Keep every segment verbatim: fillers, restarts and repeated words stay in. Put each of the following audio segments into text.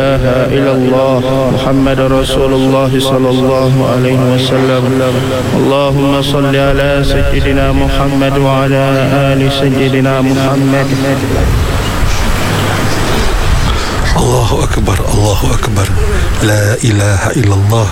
إله إلا الله محمد رسول الله صلى الله عليه وسلم. اللهم صل على سيدنا محمد وعلى آل سيدنا محمد. Allahu Akbar, Allahu Akbar, La ilaha illallah.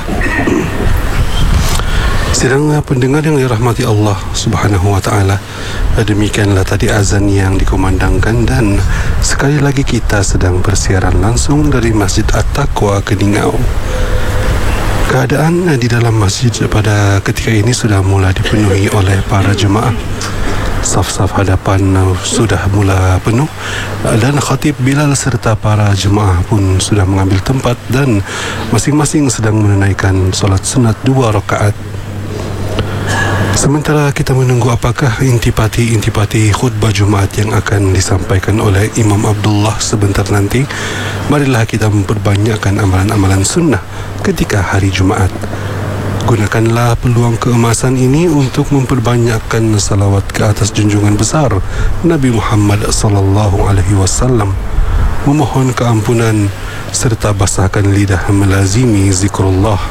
Sedang pendengar yang dirahmati Allah Subhanahu wa ta'ala, demikianlah tadi azan yang dikumandangkan, dan sekali lagi kita sedang bersiaran langsung dari Masjid At-Taqwa Keningau. Keadaan di dalam masjid pada ketika ini sudah mula dipenuhi oleh para jemaah. Saf-saf hadapan sudah mula penuh, dan khatib Bilal serta para jemaah pun sudah mengambil tempat dan masing-masing sedang menunaikan solat sunat dua rakaat. Sementara kita menunggu apakah intipati-intipati khutbah Jumaat yang akan disampaikan oleh Imam Abdullah sebentar nanti, marilah kita memperbanyakkan amalan-amalan sunnah ketika hari Jumaat. Gunakanlah peluang keemasan ini untuk memperbanyakkan salawat ke atas junjungan besar Nabi Muhammad sallallahu alaihi wasallam, memohon keampunan serta basahkan lidah melazimi zikrullah.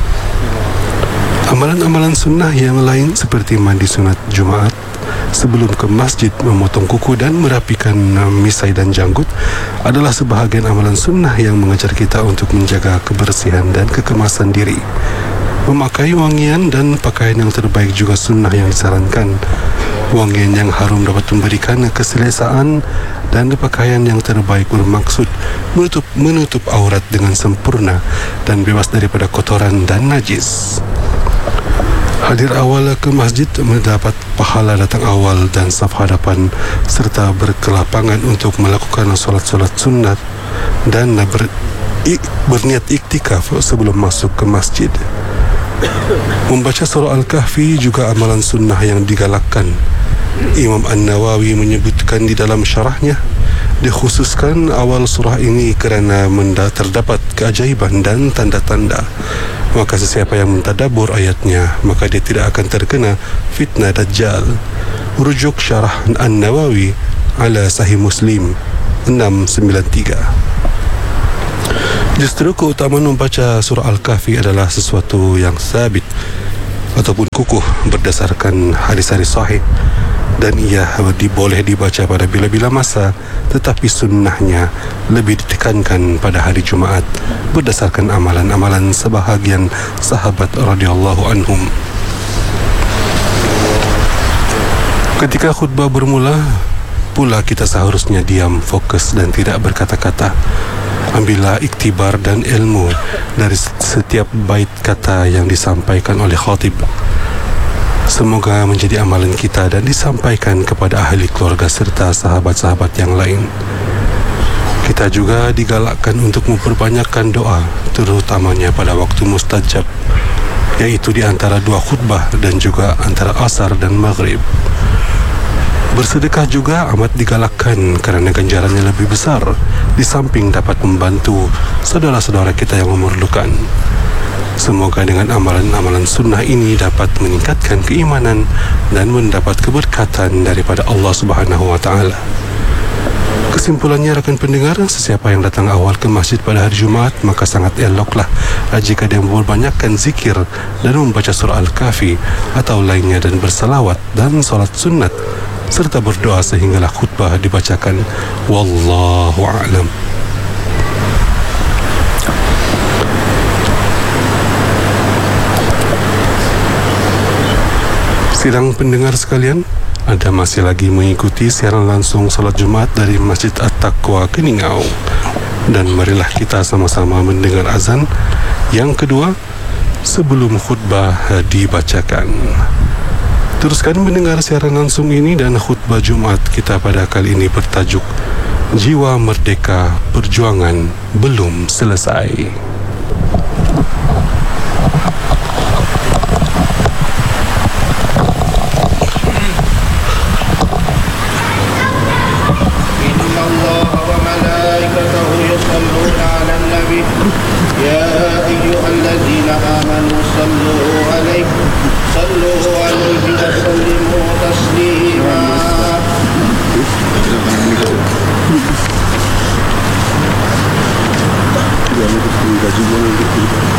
Amalan-amalan sunnah yang lain seperti mandi sunat Jumaat, sebelum ke masjid memotong kuku dan merapikan misai dan janggut adalah sebahagian amalan sunnah yang mengajar kita untuk menjaga kebersihan dan kekemasan diri. Memakai wangian dan pakaian yang terbaik juga sunnah yang disarankan. Wangian yang harum dapat memberikan keselesaan, dan pakaian yang terbaik bermaksud menutup, menutup aurat dengan sempurna dan bebas daripada kotoran dan najis. Hadir awal ke masjid mendapat pahala datang awal dan saf hadapan, serta berkelapangan untuk melakukan solat-solat sunat dan ber, ik, berniat iktikaf sebelum masuk ke masjid. Membaca surah Al-Kahfi juga amalan sunnah yang digalakkan. Imam An-Nawawi menyebutkan di dalam syarahnya, dikhususkan awal surah ini kerana menda terdapat keajaiban dan tanda-tanda. Maka sesiapa yang mentadabur ayatnya, maka dia tidak akan terkena fitnah Dajjal. Rujuk syarah An-Nawawi ala Sahih Muslim enam sembilan tiga. Justru keutamaan membaca surah Al-Kahfi adalah sesuatu yang sabit ataupun kukuh berdasarkan hadis-hadis sahih, dan ia boleh dibaca pada bila-bila masa, tetapi sunnahnya lebih ditekankan pada hari Jumaat berdasarkan amalan-amalan sebahagian sahabat radhiyallahu anhum. Ketika khutbah bermula pula kita seharusnya diam, fokus dan tidak berkata-kata. Ambillah iktibar dan ilmu dari setiap bait kata yang disampaikan oleh khatib. Semoga menjadi amalan kita dan disampaikan kepada ahli keluarga serta sahabat-sahabat yang lain. Kita juga digalakkan untuk memperbanyakkan doa, terutamanya pada waktu mustajab, yaitu di antara dua khutbah dan juga antara asar dan maghrib. Bersedekah juga amat digalakkan kerana ganjarannya lebih besar, di samping dapat membantu saudara-saudara kita yang memerlukan. Semoga dengan amalan-amalan sunnah ini dapat meningkatkan keimanan dan mendapat keberkatan daripada Allah Subhanahu wa ta'ala. Kesimpulannya, rakan pendengar, sesiapa yang datang awal ke masjid pada hari Jumaat, maka sangat eloklah jika dia memperbanyakkan zikir dan membaca surah Al-Kahfi atau lainnya, dan bersalawat dan solat sunat serta berdoa sehinggalah khutbah dibacakan. Wallahu a'lam. Sidang pendengar sekalian, Anda masih lagi mengikuti siaran langsung salat Jumaat dari Masjid At-Taqwa Keningau, dan marilah kita sama-sama mendengar azan yang kedua sebelum khutbah dibacakan. Teruskan mendengar siaran langsung ini, dan khutbah Jumaat kita pada kali ini bertajuk Jiwa Merdeka Perjuangan Belum Selesai. yang gaji mana untuk